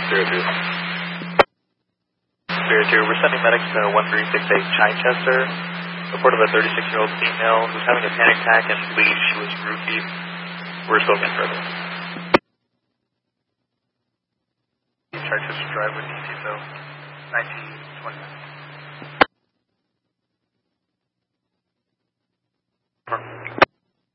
02. 02, we're sending medics to 1368 Chichester. Report of a 36-year-old female who's having a panic attack and bleed. She was roofied. We're still looking further. Chichester Drive with DC, so 1920.